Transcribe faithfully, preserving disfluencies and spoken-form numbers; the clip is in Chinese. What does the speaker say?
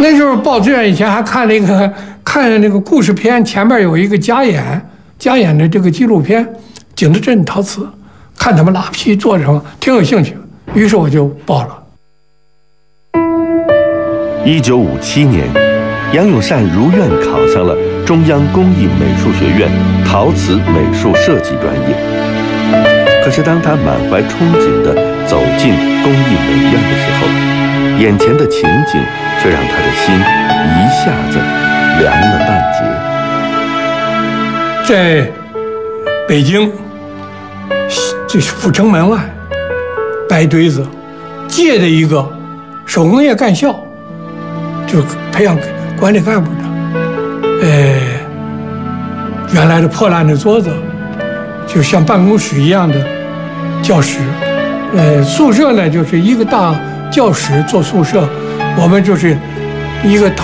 那时候报志愿以前还看那个看那个故事片，前面有一个加演加演的这个纪录片《景德镇陶瓷》，看他们拉坯做什么，挺有兴趣，于是我就报了。 一九五七年，杨永善如愿考上了中央工艺美术学院陶瓷美术设计专业。可是当他满怀憧憬地走进工艺美院的时候，眼前的情景却让他的心一下子凉了半截。在北京，这阜成门外白堆子借的一个手工业干校，就培养管理干部的。呃，原来的破烂的桌子，就像办公室一样的教室。呃，宿舍呢就是一个大教室做宿舍，我们就是一个